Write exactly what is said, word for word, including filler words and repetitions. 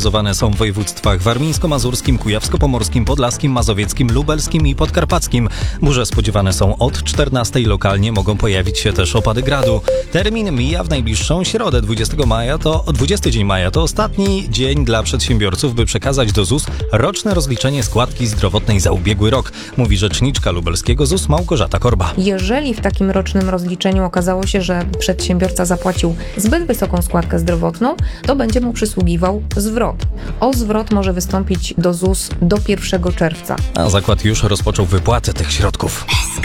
prognozowane są w województwach warmińsko-mazurskim, kujawsko-pomorskim, podlaskim, mazowieckim, lubelskim i podkarpackim. Burze spodziewane są od czternastej, lokalnie mogą pojawić się też opady gradu. Termin mija w najbliższą środę, dwudziestego maja, to dwudziesty dzień maja, to ostatni dzień dla przedsiębiorców, by przekazać do Z U S roczne rozliczenie składki zdrowotnej za ubiegły rok, mówi rzeczniczka lubelskiego Z U S Małgorzata Korba. Jeżeli w takim rocznym rozliczeniu okazało się, że przedsiębiorca zapłacił zbyt wysoką składkę zdrowotną, to będzie mu przysługiwał zwrot. O zwrot może wystąpić do Z U S do pierwszego czerwca. A zakład już rozpoczął wypłatę tych środków.